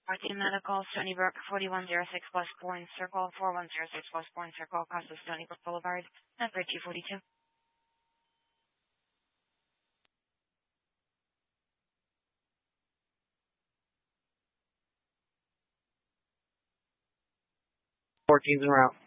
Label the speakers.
Speaker 1: RT Medical, Stony Brook, 4106 West Bourne Circle, 4106 West Bourne Circle, across the Stony Brook Boulevard, number 242.
Speaker 2: Fourteen's en route.